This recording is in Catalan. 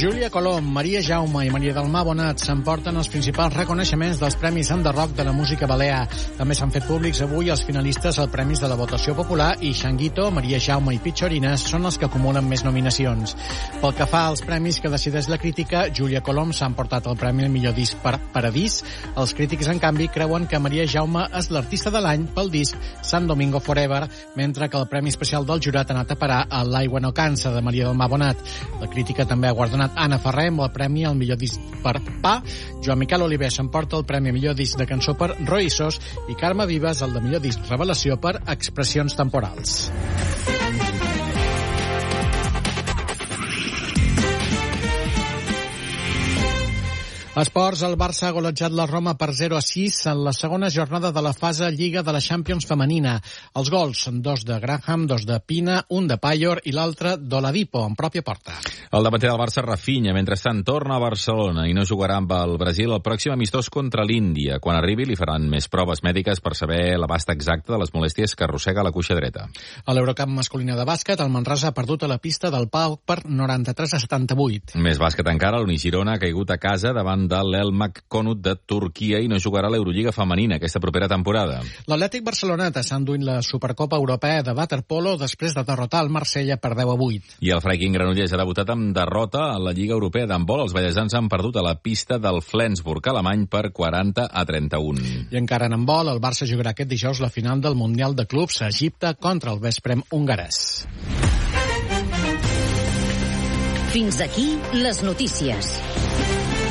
Júlia Colom, Maria Jaume i Maria del Mar Bonat s'emporten els principals reconeixements dels Premis Enderroc de la música balear. També s'han fet públics avui els finalistes als Premis de la Votació Popular i Xanguito, Maria Jaume i Pitxorines són els que acumulen més nominacions. Pel que fa als premis que decideix la crítica, Júlia Colom s'ha emportat el premi al millor disc per Paradís. Els crítics, en canvi, creuen que Maria Jaume és l'artista de l'any pel disc San Domingo Forever, mentre que el premi especial del jurat ha anat a parar a L'aigua no cansa, de Maria del Mar Bonat. La crítica també ha guardonat Anna Ferrer amb el premi al millor disc per Pa. Joan Miquel Oliver s'emporta el premi al millor disc de cançó per Roïssos i Carme Vives el de millor disc revelació per Expressions temporals. Esports, el Barça ha golejat la Roma per 0-6 en la segona jornada de la fase Lliga de la Champions femenina. Els gols són 2 de Graham, 2 de Pina, un de Payor i l'altre d'Oladipo, en pròpia porta. El davanter del Barça, Rafinha, mentrestant torna a Barcelona i no jugarà amb el Brasil el pròxim amistós contra l'Índia. Quan arribi li faran més proves mèdiques per saber l'abast exacte de les molèsties que arrossega la cuixa dreta. A l'Eurocup masculina de bàsquet, el Manresa ha perdut a la pista del Pau per 93-78. Més bàsquet encara, l'Unigirona ha caigut a casa davant de l'Elmak Konut de Turquia i no jugarà a l'Eurolliga femenina aquesta propera temporada. L'Atlètic Barceloneta s'ha enduint la Supercopa Europea de waterpolo després de derrotar el Marsella per 10-8. I el Freiking Granollers ha debutat amb derrota a la Lliga Europea d'handbol. Els ballesans han perdut a la pista del Flensburg alemany per 40-31. I encara en handbol, el Barça jugarà aquest dijous la final del Mundial de Clubs a Egipte contra el Vesprem hongarès. Fins aquí les notícies.